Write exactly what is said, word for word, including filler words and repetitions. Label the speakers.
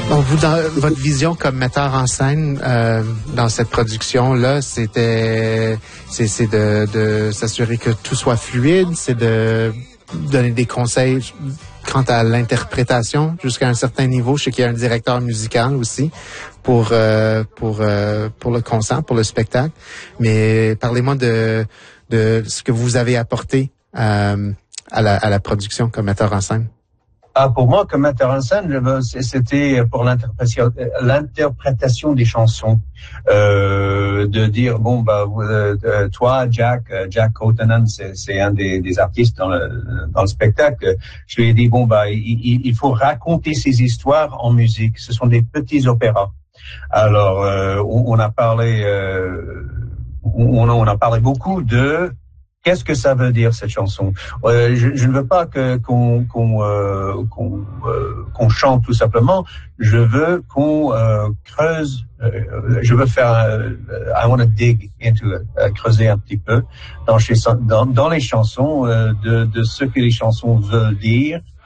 Speaker 1: Donc, vous, dans votre vision comme metteur en scène euh, dans cette production-là, c'était c'est, c'est de, de s'assurer que tout soit fluide, c'est de donner des conseils quant à l'interprétation jusqu'à un certain niveau. Je sais qu'il y a un directeur musical aussi pour euh, pour euh, pour le concert, pour le spectacle. Mais parlez-moi de de ce que vous avez apporté euh, à la à la production comme metteur en scène.
Speaker 2: Ah, pour moi, comme metteur en scène, c'était pour l'interprétation, l'interprétation des chansons, euh, de dire bon bah euh, toi, Jack, Jack Kotanen, c'est, c'est un des, des artistes dans le dans le spectacle. Je lui ai dit bon bah il, il faut raconter ces histoires en musique. Ce sont des petits opéras. Alors euh, on, on a parlé, euh, on, on a parlé beaucoup de qu'est-ce que ça veut dire cette chanson? euh, je, je ne veux pas que qu'on qu'on euh, qu'on, euh, qu'on chante tout simplement. Je veux qu'on euh, creuse. Euh, je veux faire. Euh, I want to dig into it, euh, creuser un petit peu dans, chez, dans, dans les chansons euh, de, de ce que les chansons veulent dire